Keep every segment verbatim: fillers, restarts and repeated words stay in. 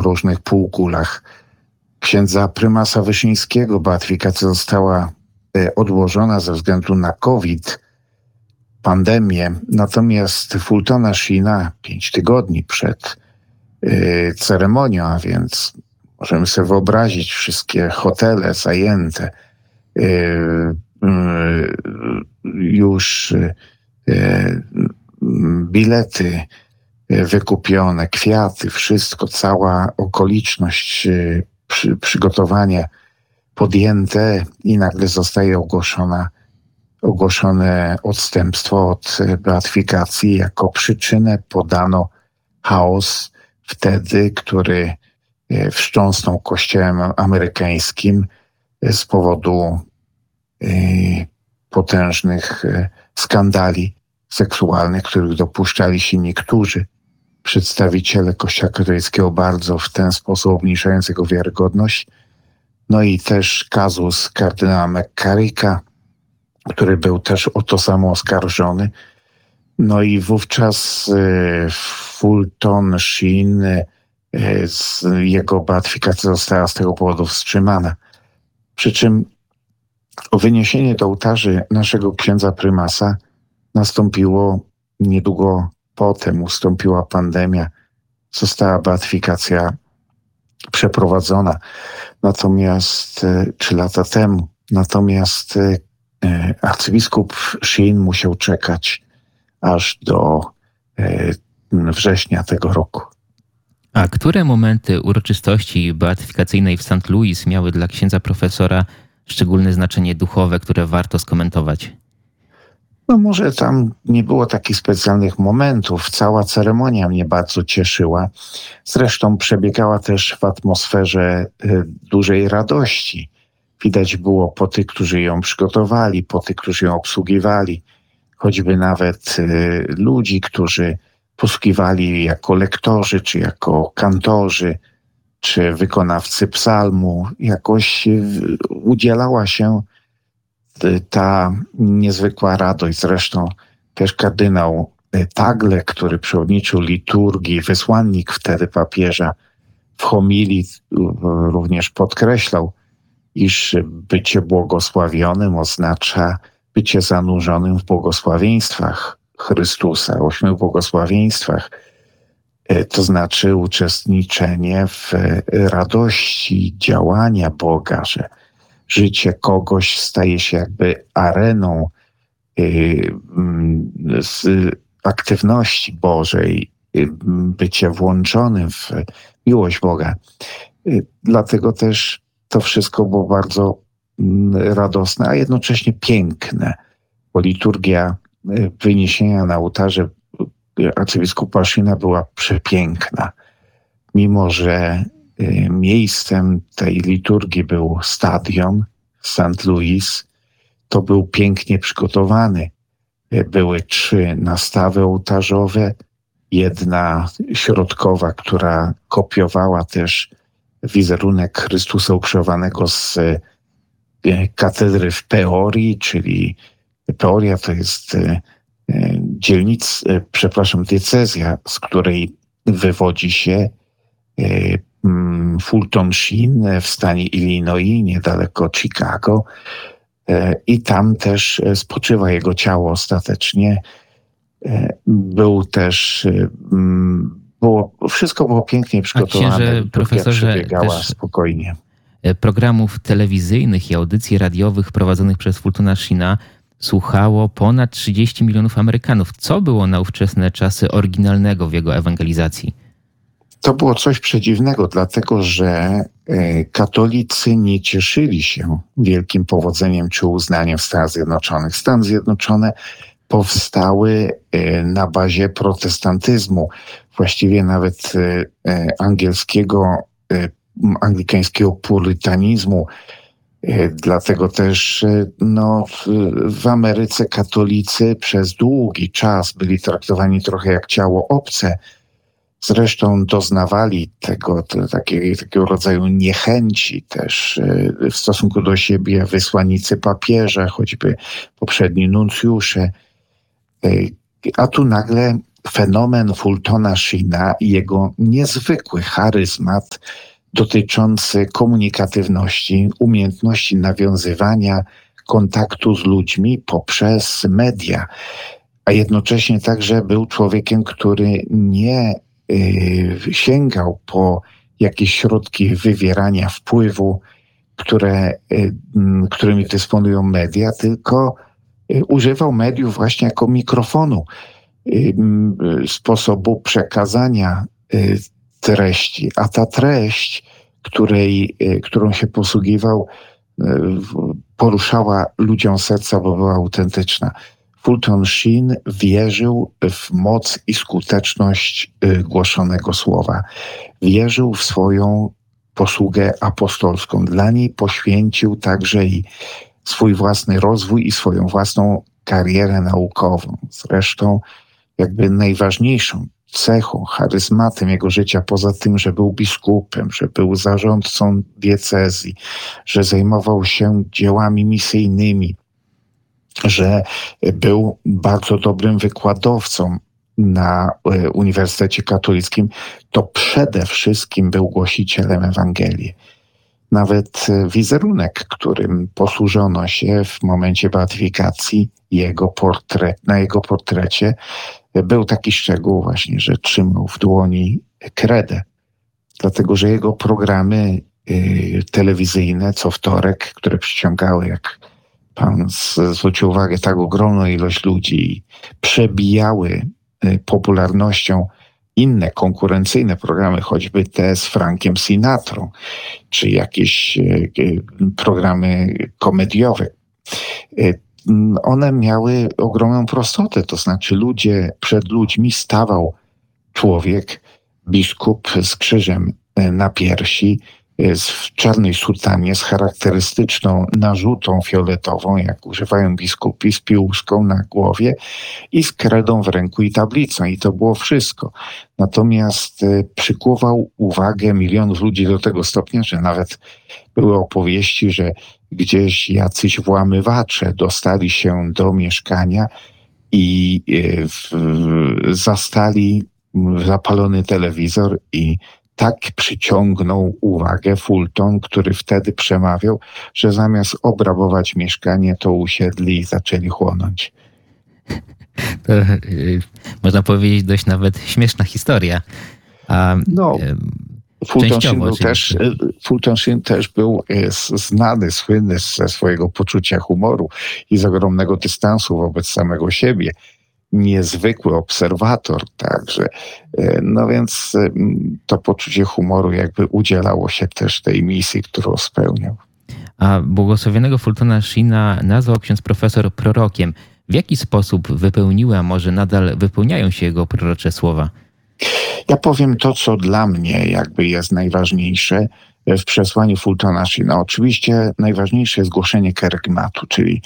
dwóch różnych półkulach. Księdza prymasa Wyszyńskiego beatyfikacja została odłożona ze względu na COVID, pandemię, natomiast Fultona Sheena pięć tygodni przed y, ceremonią, a więc możemy sobie wyobrazić wszystkie hotele zajęte, y, y, już y, bilety wykupione, kwiaty, wszystko, cała okoliczność, y, przy, przygotowanie podjęte i nagle zostaje ogłoszona, ogłoszone odstępstwo od beatyfikacji. Jako przyczynę podano chaos wtedy, który wstrząsnął kościołem amerykańskim z powodu y, potężnych y, skandali seksualnych, których dopuszczali się niektórzy przedstawiciele Kościoła katolickiego, bardzo w ten sposób obniżając jego wiarygodność. No i też kazus kardynała McCarricka, który był też o to samo oskarżony. No i wówczas y, Fulton Sheen, y, z, jego beatyfikacja została z tego powodu wstrzymana. Przy czym o wyniesienie do ołtarzy naszego księdza prymasa nastąpiło niedługo potem, ustąpiła pandemia, została beatyfikacja przeprowadzona. Natomiast trzy lata temu. Natomiast arcybiskup Sheen musiał czekać aż do września tego roku. A które momenty uroczystości beatyfikacyjnej w Saint Louis miały dla księdza profesora szczególne znaczenie duchowe, które warto skomentować? No może tam nie było takich specjalnych momentów. Cała ceremonia mnie bardzo cieszyła. Zresztą przebiegała też w atmosferze y, dużej radości. Widać było po tych, którzy ją przygotowali, po tych, którzy ją obsługiwali. Choćby nawet y, ludzi, którzy posługiwali jako lektorzy, czy jako kantorzy, czy wykonawcy psalmu. Jakoś y, udzielała się ta niezwykła radość. Zresztą też kardynał Tagle, który przewodniczył liturgii, wysłannik wtedy papieża, w homilii również podkreślał, iż bycie błogosławionym oznacza bycie zanurzonym w błogosławieństwach Chrystusa, ośmiu błogosławieństwach. To znaczy uczestniczenie w radości działania Boga, że życie kogoś staje się jakby areną y, z aktywności Bożej, y, bycie włączonym w miłość Boga. Y, dlatego też to wszystko było bardzo y, radosne, a jednocześnie piękne, bo liturgia y, wyniesienia na ołtarze y, arcybiskupa Sheena była przepiękna. Mimo że miejscem tej liturgii był stadion Saint Louis, to był pięknie przygotowany. Były trzy nastawy ołtarzowe, jedna środkowa, która kopiowała też wizerunek Chrystusa ukrzyżowanego z katedry w Peorii, czyli Peoria to jest dzielnica, przepraszam, diecezja, z której wywodzi się Fulton Sheen w stanie Illinois, niedaleko Chicago, i tam też spoczywa jego ciało ostatecznie. Był też, było, wszystko było pięknie przygotowane, profesorze, przebiegała spokojnie. Programów telewizyjnych i audycji radiowych prowadzonych przez Fultona Sheena słuchało ponad trzydzieści milionów Amerykanów. Co było na ówczesne czasy oryginalnego w jego ewangelizacji? To było coś przedziwnego, dlatego że katolicy nie cieszyli się wielkim powodzeniem czy uznaniem w Stanach Zjednoczonych. Stany Zjednoczone powstały na bazie protestantyzmu, właściwie nawet angielskiego, anglikańskiego purytanizmu. Dlatego też no, w Ameryce katolicy przez długi czas byli traktowani trochę jak ciało obce. Zresztą doznawali tego, to, takiego, takiego rodzaju niechęci też w stosunku do siebie wysłannicy papieża, choćby poprzedni nuncjusze. A tu nagle fenomen Fultona Sheena i jego niezwykły charyzmat dotyczący komunikatywności, umiejętności nawiązywania kontaktu z ludźmi poprzez media, a jednocześnie także był człowiekiem, który nie y, sięgał po jakieś środki wywierania wpływu, które, y, którymi dysponują media, tylko y, używał mediów właśnie jako mikrofonu, y, y, sposobu przekazania y, treści, a ta treść, której, y, którą się posługiwał, y, poruszała ludziom serca, bo była autentyczna. Fulton Sheen wierzył w moc i skuteczność y, głoszonego słowa. Wierzył w swoją posługę apostolską. Dla niej poświęcił także i swój własny rozwój i swoją własną karierę naukową. Zresztą jakby najważniejszą cechą, charyzmatem jego życia, poza tym, że był biskupem, że był zarządcą diecezji, że zajmował się dziełami misyjnymi, że był bardzo dobrym wykładowcą na Uniwersytecie Katolickim, to przede wszystkim był głosicielem Ewangelii. Nawet wizerunek, którym posłużono się w momencie beatyfikacji, jego portret, na jego portrecie był taki szczegół właśnie, że trzymał w dłoni kredę, dlatego że jego programy y, telewizyjne co wtorek, które przyciągały, jak pan zwrócił uwagę, tak ogromną ilość ludzi, przebijały y, popularnością inne konkurencyjne programy, choćby te z Frankiem Sinatrą, czy jakieś y, y, programy komediowe. Y, One miały ogromną prostotę, to znaczy ludzie, przed ludźmi stawał człowiek, biskup z krzyżem na piersi, w czarnej sutanie z charakterystyczną narzutą fioletową, jak używają biskupi, z piłuszką na głowie i z kredą w ręku i tablicą. I to było wszystko. Natomiast przykuwał uwagę milionów ludzi do tego stopnia, że nawet były opowieści, że gdzieś jacyś włamywacze dostali się do mieszkania i w, zastali zapalony telewizor i tak przyciągnął uwagę Fulton, który wtedy przemawiał, że zamiast obrabować mieszkanie, to usiedli i zaczęli chłonąć. To, yy, można powiedzieć, dość nawet śmieszna historia. A, no, yy, Fulton Sheen był też, Fulton Sheen też był znany, słynny ze swojego poczucia humoru i z ogromnego dystansu wobec samego siebie. Niezwykły obserwator, także no więc to poczucie humoru jakby udzielało się też tej misji, którą spełniał. A błogosławionego Fultona Sheena nazwał ksiądz profesor prorokiem. W jaki sposób wypełniły, a może nadal wypełniają się jego prorocze słowa? Ja powiem to, co dla mnie jakby jest najważniejsze w przesłaniu Fultona Sheena. Oczywiście najważniejsze jest głoszenie kerygmatu, czyli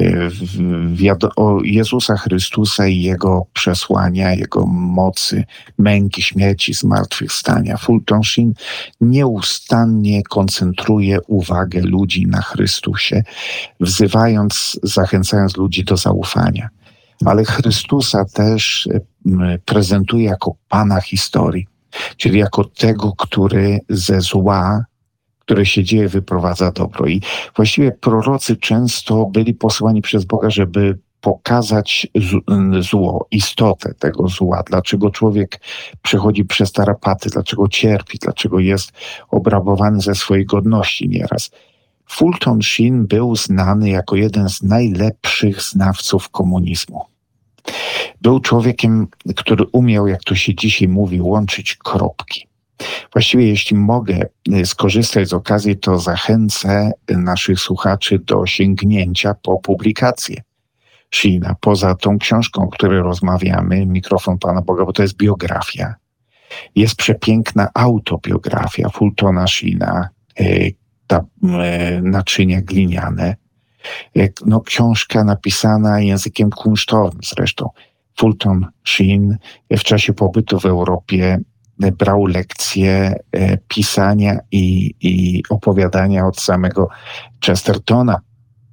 o Jezusa Chrystusa i Jego przesłania, Jego mocy, męki, śmierci, zmartwychwstania. Fulton Sheen nieustannie koncentruje uwagę ludzi na Chrystusie, wzywając, zachęcając ludzi do zaufania. Ale Chrystusa też prezentuje jako Pana historii, czyli jako tego, który ze zła, które się dzieje, wyprowadza dobro. I właściwie prorocy często byli posyłani przez Boga, żeby pokazać zło, istotę tego zła, dlaczego człowiek przechodzi przez tarapaty, dlaczego cierpi, dlaczego jest obrabowany ze swojej godności nieraz. Fulton Sheen był znany jako jeden z najlepszych znawców komunizmu. Był człowiekiem, który umiał, jak to się dzisiaj mówi, łączyć kropki. Właściwie jeśli mogę skorzystać z okazji, to zachęcę naszych słuchaczy do sięgnięcia po publikację Sheena. Poza tą książką, o której rozmawiamy, Mikrofon Pana Boga, bo to jest biografia. Jest przepiękna autobiografia Fultona Sheena, ta naczynia gliniane. No, książka napisana językiem kunsztowym zresztą. Fulton Sheen w czasie pobytu w Europie brał lekcje pisania i, i opowiadania od samego Chestertona.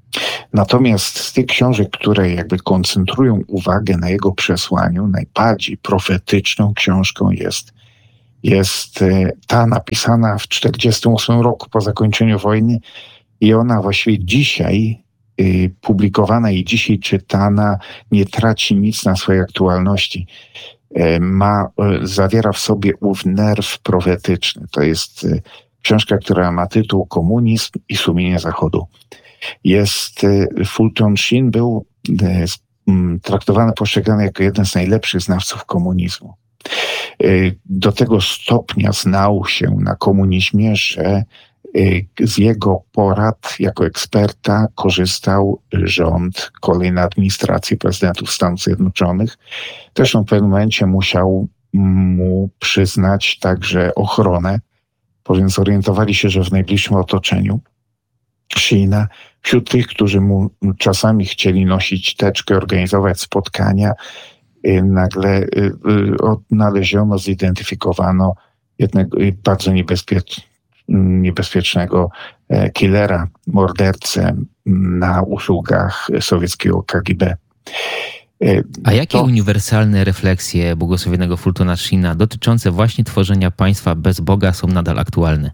Natomiast z tych książek, które jakby koncentrują uwagę na jego przesłaniu, najbardziej profetyczną książką jest, jest ta napisana w tysiąc dziewięćset czterdziestym ósmym roku po zakończeniu wojny i ona właściwie dzisiaj y, publikowana i dzisiaj czytana nie traci nic na swojej aktualności. Y, ma, y, zawiera w sobie ów nerw profetyczny. To jest y, książka, która ma tytuł Komunizm i sumienie Zachodu. Jest, Fulton Sheen był traktowany, postrzegany jako jeden z najlepszych znawców komunizmu. Do tego stopnia znał się na komunizmie, że z jego porad jako eksperta korzystał rząd kolejnej administracji prezydentów Stanów Zjednoczonych. Zresztą w pewnym momencie musiał mu przyznać także ochronę, bowiem zorientowali się, że w najbliższym otoczeniu Sheena, wśród tych, którzy mu czasami chcieli nosić teczkę, organizować spotkania, nagle odnaleziono, zidentyfikowano jednego bardzo niebezpiecz, niebezpiecznego killera, mordercę na usługach sowieckiego K G B. A jakie to... uniwersalne refleksje błogosławionego Fultona Sheena dotyczące właśnie tworzenia państwa bez Boga są nadal aktualne?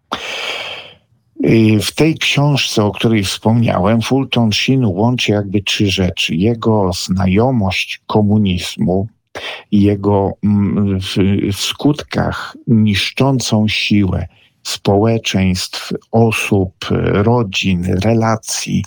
W tej książce, o której wspomniałem, Fulton Sheen łączy jakby trzy rzeczy. Jego znajomość komunizmu, jego w, w skutkach niszczącą siłę społeczeństw, osób, rodzin, relacji.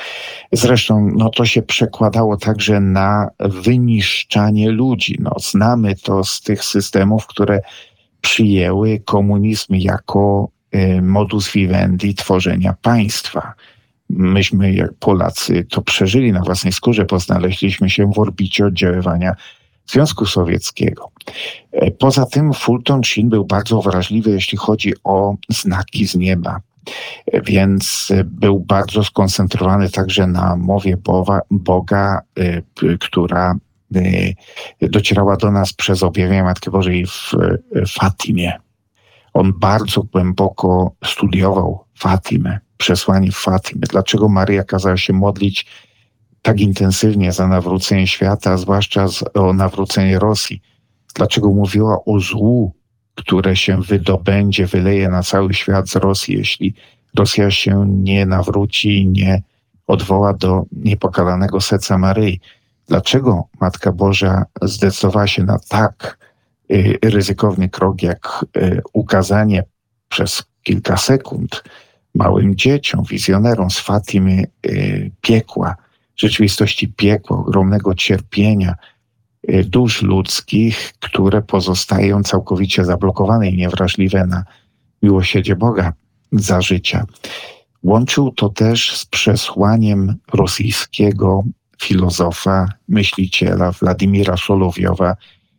Zresztą no, to się przekładało także na wyniszczanie ludzi. No, znamy to z tych systemów, które przyjęły komunizm jako modus vivendi tworzenia państwa. Myśmy, jak Polacy, to przeżyli na własnej skórze, bo znaleźliśmy się w orbicie oddziaływania Związku Sowieckiego. Poza tym Fulton Sheen był bardzo wrażliwy, jeśli chodzi o znaki z nieba, więc był bardzo skoncentrowany także na mowie Boga, Boga która docierała do nas przez objawienie Matki Bożej w Fatimie. On bardzo głęboko studiował Fatimę, przesłanie Fatimy. Dlaczego Maryja kazała się modlić tak intensywnie za nawrócenie świata, zwłaszcza o nawrócenie Rosji? Dlaczego mówiła o złu, które się wydobędzie, wyleje na cały świat z Rosji, jeśli Rosja się nie nawróci i nie odwoła do niepokalanego serca Maryi? Dlaczego Matka Boża zdecydowała się na tak ryzykowny krok, jak ukazanie przez kilka sekund małym dzieciom, wizjonerom z Fatimy piekła, rzeczywistości piekła, ogromnego cierpienia dusz ludzkich, które pozostają całkowicie zablokowane i niewrażliwe na miłosierdzie Boga za życia. Łączył to też z przesłaniem rosyjskiego filozofa, myśliciela Władimira Solowiowa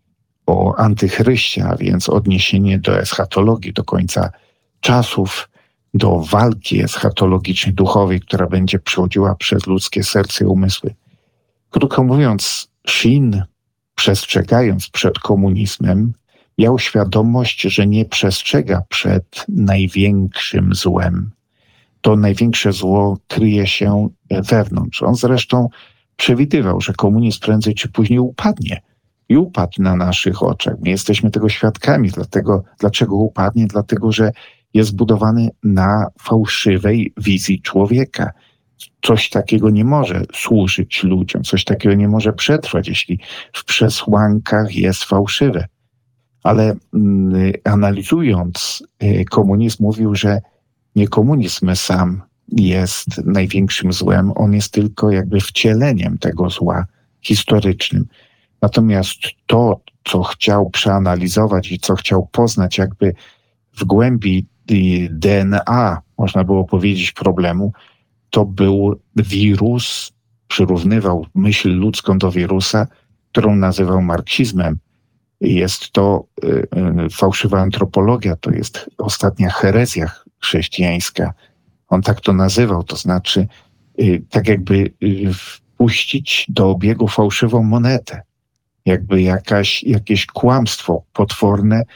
o antychryście, a więc odniesienie do eschatologii, do końca czasów, do walki eschatologicznej, duchowej, która będzie przechodziła przez ludzkie serce i umysły. Krótko mówiąc, Sheen, przestrzegając przed komunizmem, miał świadomość, że nie przestrzega przed największym złem. To największe zło kryje się wewnątrz. On zresztą przewidywał, że komunizm prędzej czy później upadnie. I upadł na naszych oczach. My jesteśmy tego świadkami. Dlatego, dlaczego upadnie? Dlatego, że jest budowany na fałszywej wizji człowieka. Coś takiego nie może służyć ludziom. Coś takiego nie może przetrwać, jeśli w przesłankach jest fałszywe. Ale mm, analizując y, komunizm, mówił, że nie komunizm sam jest największym złem. On jest tylko jakby wcieleniem tego zła historycznym. Natomiast to, co chciał przeanalizować i co chciał poznać jakby w głębi D N A, można było powiedzieć, problemu, to był wirus, przyrównywał myśl ludzką do wirusa, którą nazywał marksizmem. Jest to y, y, fałszywa antropologia, to jest ostatnia herezja chrześcijańska. On tak to nazywał, to znaczy y, tak jakby y, wpuścić do obiegu fałszywą monetę. Jakby jakaś, jakieś kłamstwo potworne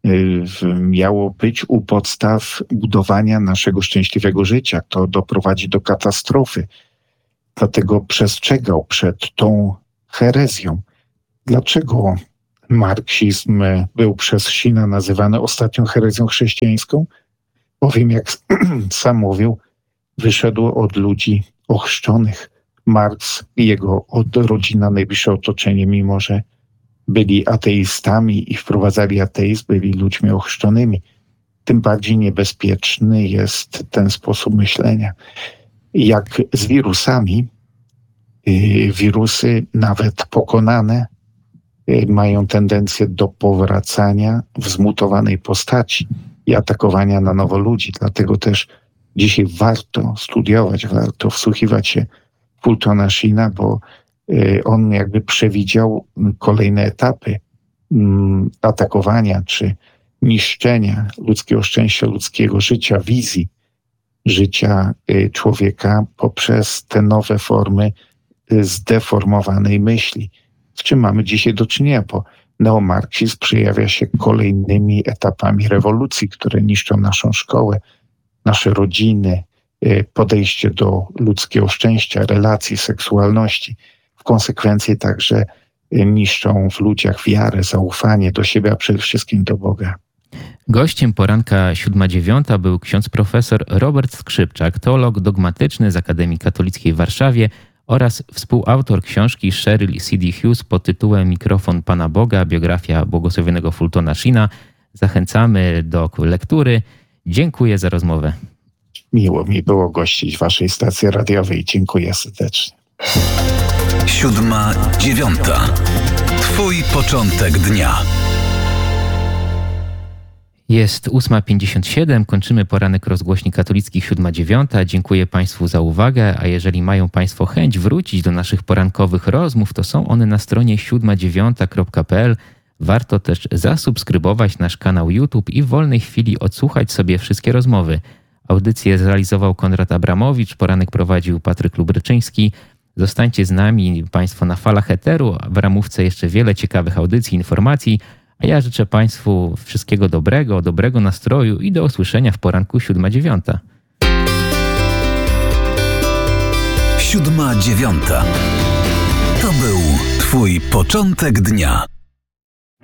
miało być u podstaw budowania naszego szczęśliwego życia. To doprowadzi do katastrofy. Dlatego przestrzegał przed tą herezją. Dlaczego marksizm był przez Sina nazywany ostatnią herezją chrześcijańską? Bowiem, jak sam mówił, wyszedł od ludzi ochrzczonych. Marks i jego od rodzina, najbliższe otoczenie, mimo że byli ateistami i wprowadzali ateizm, byli ludźmi ochrzczonymi. Tym bardziej niebezpieczny jest ten sposób myślenia. Jak z wirusami, wirusy nawet pokonane mają tendencję do powracania w zmutowanej postaci i atakowania na nowo ludzi. Dlatego też dzisiaj warto studiować, warto wsłuchiwać się w Fultona Sheena, bo on jakby przewidział kolejne etapy atakowania czy niszczenia ludzkiego szczęścia, ludzkiego życia, wizji życia człowieka poprzez te nowe formy zdeformowanej myśli. Z czym mamy dzisiaj do czynienia, bo neomarksizm przejawia się kolejnymi etapami rewolucji, które niszczą naszą szkołę, nasze rodziny, podejście do ludzkiego szczęścia, relacji, seksualności. W konsekwencji także niszczą w ludziach wiarę, zaufanie do siebie, a przede wszystkim do Boga. Gościem poranka siódma dziewiąta był ksiądz profesor Robert Skrzypczak, teolog dogmatyczny z Akademii Katolickiej w Warszawie oraz współautor książki Cheryl C D Hughes pod tytułem Mikrofon Pana Boga, biografia błogosławionego Fultona Sheena. Zachęcamy do lektury. Dziękuję za rozmowę. Miło mi było gościć w waszej stacji radiowej. Dziękuję serdecznie. Siódma dziewiąta. Twój początek dnia. Jest ósma pięćdziesiąt siedem, kończymy poranek rozgłośni katolickich siódma dziewiąta. Dziękuję Państwu za uwagę, a jeżeli mają Państwo chęć wrócić do naszych porankowych rozmów, to są one na stronie siódma dziewiąta kropka p l. Warto też zasubskrybować nasz kanał YouTube i w wolnej chwili odsłuchać sobie wszystkie rozmowy. Audycję zrealizował Konrad Abramowicz, poranek prowadził Patryk Lubryczyński. Zostańcie z nami Państwo na falach eteru, w ramówce jeszcze wiele ciekawych audycji, informacji, a ja życzę Państwu wszystkiego dobrego, dobrego nastroju i do usłyszenia w poranku siódma dziewiąta. Siódma dziewiąta. To był Twój początek dnia.